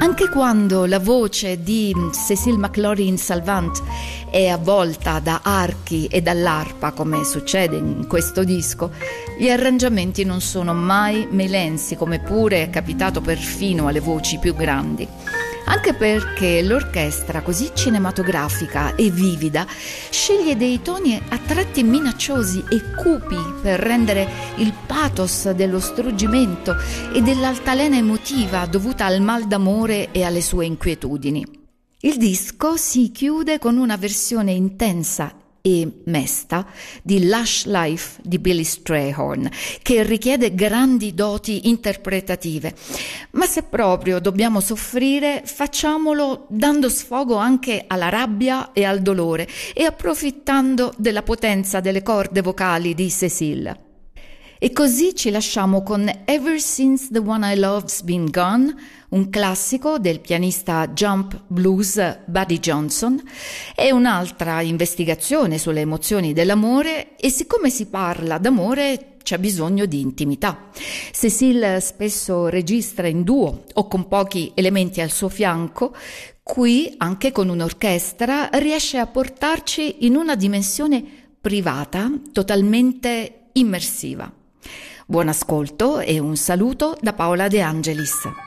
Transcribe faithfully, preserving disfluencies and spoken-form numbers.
Anche quando la voce di Cécile McLaurin-Salvant è avvolta da archi e dall'arpa, come succede in questo disco, gli arrangiamenti non sono mai melensi, come pure è capitato perfino alle voci più grandi. Anche perché l'orchestra, così cinematografica e vivida, sceglie dei toni a tratti minacciosi e cupi per rendere il pathos dello struggimento e dell'altalena emotiva dovuta al mal d'amore e alle sue inquietudini. Il disco si chiude con una versione intensa e mesta di Lush Life di Billy Strayhorn, che richiede grandi doti interpretative. Ma se proprio dobbiamo soffrire, facciamolo dando sfogo anche alla rabbia e al dolore e approfittando della potenza delle corde vocali di Cécile. E così ci lasciamo con Ever Since the One I Love's Been Gone, un classico del pianista jump blues Buddy Johnson. È un'altra investigazione sulle emozioni dell'amore e siccome si parla d'amore c'è bisogno di intimità. Cécile spesso registra in duo o con pochi elementi al suo fianco. Qui, anche con un'orchestra, riesce a portarci in una dimensione privata, totalmente immersiva. Buon ascolto e un saluto da Paola De Angelis.